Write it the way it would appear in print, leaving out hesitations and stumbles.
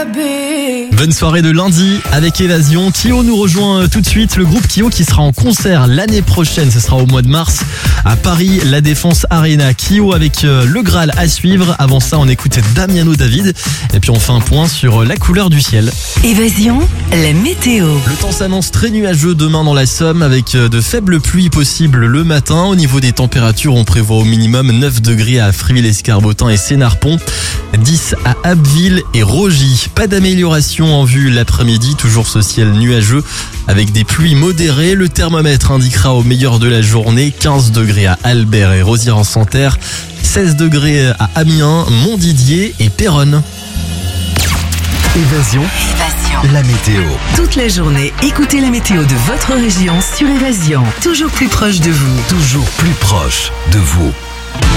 Bonne soirée de lundi avec Évasion. Kyo nous rejoint tout de suite. Le groupe Kyo qui sera en concert l'année prochaine, ce sera au mois de mars à Paris, la Défense Arena. Kyo avec le Graal à suivre. Avant ça, on écoute Damiano David. Et puis on fait un point sur la couleur du ciel. Évasion, la météo. Le temps s'annonce très nuageux demain dans la Somme avec de faibles pluies possibles le matin. Au niveau des températures, on prévoit au minimum 9 degrés à Friville-Escarbotin et Sénarpont, 10 à Abbeville et Rogy. Pas d'amélioration en vue l'après-midi, toujours ce ciel nuageux avec des pluies modérées. Le thermomètre indiquera au meilleur de la journée 15 degrés à Albert et Rosières-en-Santerre, 16 degrés à Amiens, Montdidier et Péronne. Évasion, la météo. Toute la journée, écoutez la météo de votre région sur Évasion. Toujours plus proche de vous. Toujours plus proche de vous.